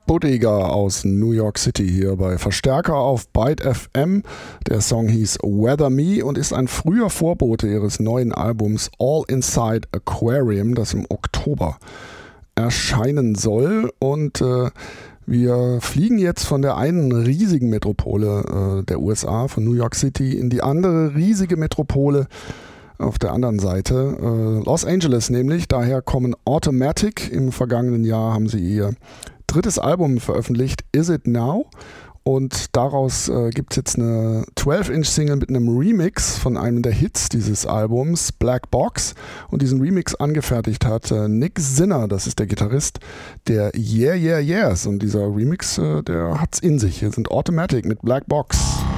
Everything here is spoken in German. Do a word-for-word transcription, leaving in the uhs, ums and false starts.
Bodega aus New York City hier bei Verstärker auf Byte F M. Der Song hieß Weather Me und ist ein früher Vorbote ihres neuen Albums All Inside Aquarium, das im Oktober erscheinen soll. Und äh, wir fliegen jetzt von der einen riesigen Metropole äh, der U S A, von New York City, in die andere riesige Metropole auf der anderen Seite, äh, Los Angeles nämlich. Daher kommen Automatic. Im vergangenen Jahr haben sie ihr drittes Album veröffentlicht, Is It Now? Und daraus äh, gibt es jetzt eine zwölf Inch Single mit einem Remix von einem der Hits dieses Albums, Black Box. Und diesen Remix angefertigt hat äh, Nick Sinner, das ist der Gitarrist der Yeah Yeah Yeahs. Und dieser Remix, äh, der hat's in sich. Hier sind Automatic mit Black Box.